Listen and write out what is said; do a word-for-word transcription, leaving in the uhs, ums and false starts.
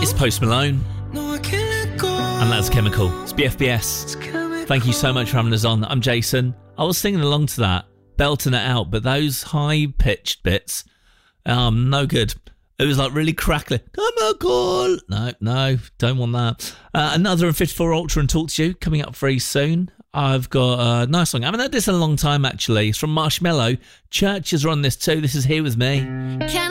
It's Post Malone. And that's Chemical. It's B F B S. Thank you so much for having us on. I'm Jason. I was singing along to that, belting it out, but those high-pitched bits, um, no good. It was like really crackly. Chemical. No, no, don't want that. Uh, another in fifty-four Ultra and Talk to You coming up very soon. I've got a nice song. I haven't heard this in a long time, actually. It's from Marshmello. Churches are on this too. This is Here With Me. Can